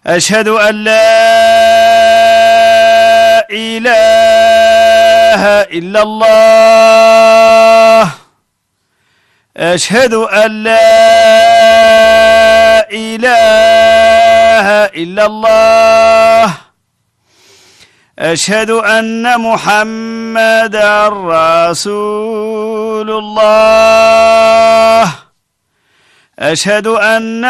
أشهد أن لا إله إلا الله. أشهد أن لا إله إلا الله. أشهد أن محمدا رسول الله. أشهد أن